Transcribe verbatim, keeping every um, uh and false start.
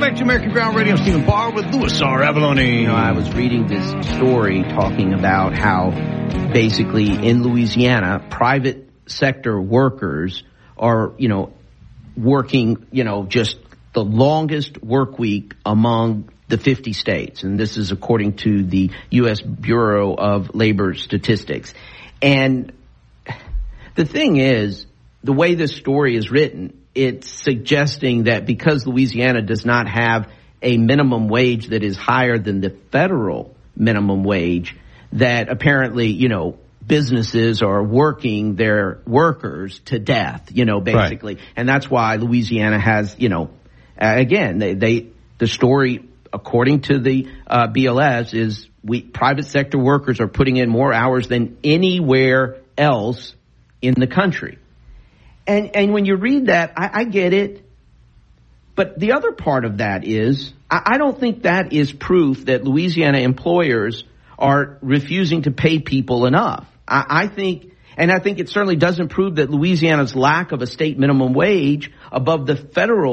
back to American Ground Radio. Stephen Barr with Louis R. Avalone. You know, I was reading this story talking about how basically in Louisiana, private sector workers are, you know, working, you know, just the longest work week among the fifty states. And this is according to the U S Bureau of Labor Statistics. And the thing is, the way this story is written, it's suggesting that because Louisiana does not have a minimum wage that is higher than the federal minimum wage, that apparently, you know, businesses are working their workers to death, you know, basically. Right. And that's why Louisiana has, you know, uh, again, they, they, the story, according to the uh, B L S, is we private sector workers are putting in more hours than anywhere else in the country. And and when you read that, I, I get it. But the other part of that is, I, I don't think that is proof that Louisiana employers are refusing to pay people enough. I, I think, and I think it certainly doesn't prove that Louisiana's lack of a state minimum wage above the federal